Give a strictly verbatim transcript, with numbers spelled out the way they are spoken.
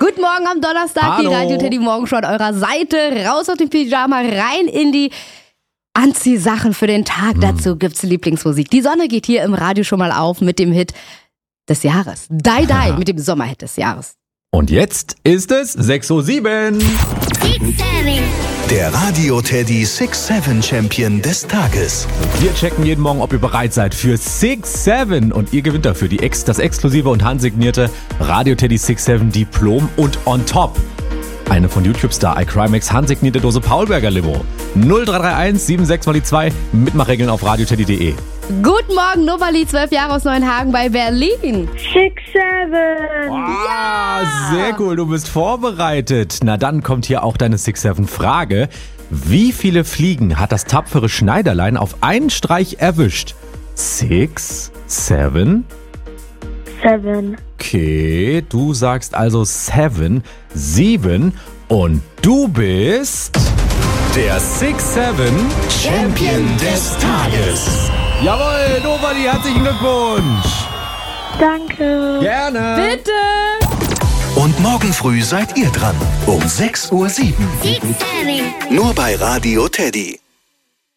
Guten Morgen am Donnerstag, Hallo. die Radio Teddy Morgenshow an eurer Seite. Raus aus dem Pyjama, rein in die Anziehsachen für den Tag. Hm. Dazu gibt's Lieblingsmusik. Die Sonne geht hier im Radio schon mal auf mit dem Hit des Jahres. Die Die mit dem Sommerhit des Jahres. Und jetzt ist es sechs Uhr sieben. Der Radio Teddy six seven Champion des Tages. Wir checken jeden Morgen, ob ihr bereit seid für six seven. Und ihr gewinnt dafür die Ex, das exklusive und handsignierte Radio Teddy six seven Diplom und on top eine von YouTube-Star iCrimex handsignierte Dose Paulberger Limo. null drei drei eins sieben sechs mal die zwei. Mitmachregeln auf radioteddy punkt de. Guten Morgen, Nobali, zwölf Jahre aus Neuenhagen bei Berlin. six seven. Ah, sehr cool, du bist vorbereitet. Na dann kommt hier auch deine six seven Frage. Wie viele Fliegen hat das tapfere Schneiderlein auf einen Streich erwischt? Six, seven? Seven. Okay, du sagst also seven, sieben und du bist der six seven Champion des Tages. Jawohl, Nobali, herzlichen Glückwunsch. Danke. Gerne. Bitte. Und morgen früh seid ihr dran um sechs Uhr sieben. Nur bei Radio Teddy.